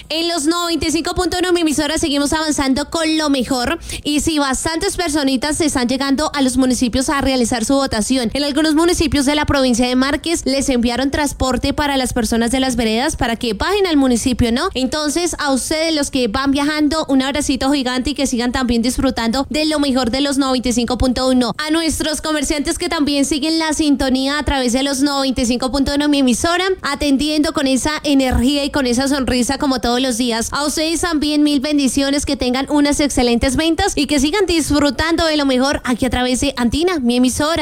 En los 95.1 mi emisora seguimos avanzando con lo mejor y si bastantes personitas están llegando a los municipios a realizar su votación. En algunos municipios de la provincia de Márquez les enviaron transporte para las personas de las veredas para que bajen al municipio, ¿no? Entonces a ustedes los que van viajando, un abracito gigante y que sigan también disfrutando de lo mejor de los 95.1. A nuestros comerciantes que también siguen la sintonía a través de los 95.1 mi emisora, atendiendo con esa energía y con esa sonrisa como todos los días. A ustedes también mil bendiciones, que tengan unas excelentes ventas y que sigan disfrutando de lo mejor aquí a través de Antina, mi emisora.